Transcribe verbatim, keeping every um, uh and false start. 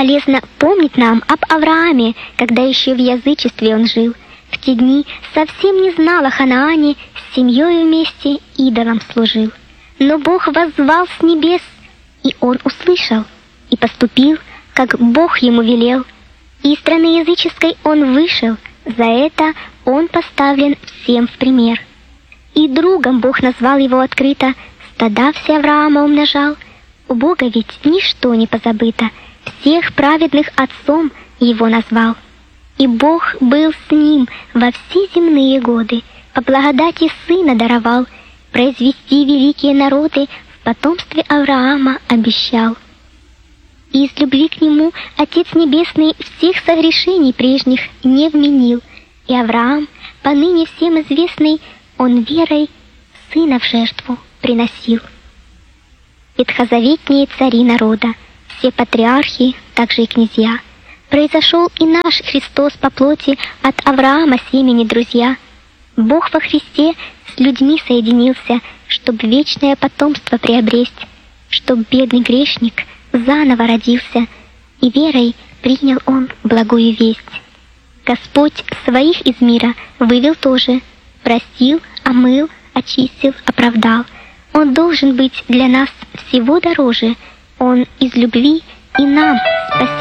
полезно помнить нам об Аврааме, когда еще в язычестве он жил. В те дни совсем не знал о Ханаане, с семьей вместе идолам служил. Но Бог воззвал с небес, и он услышал, и поступил, как Бог ему велел. Из страны языческой он вышел, за это он поставлен всем в пример. И другом Бог назвал его открыто, стада все Авраама умножал. У Бога ведь ничто не позабыто, всех праведных отцом его назвал. И Бог был с ним во все земные годы, по благодати Сына даровал, произвести великие народы в потомстве Авраама обещал. И из любви к нему Отец Небесный всех согрешений прежних не вменил, и Авраам, поныне всем известный, он верой сына в жертву приносил. Ветхозаветные цари народа, все патриархи, также и князья, произошел и наш Христос по плоти от Авраама семени друзья. Бог во Христе с людьми соединился, чтоб вечное потомство приобресть, чтоб бедный грешник заново родился, и верой принял он благую весть. Господь своих из мира вывел тоже, простил, омыл, очистил, оправдал. Он должен быть для нас всего дороже, Он из любви и нам спасибо.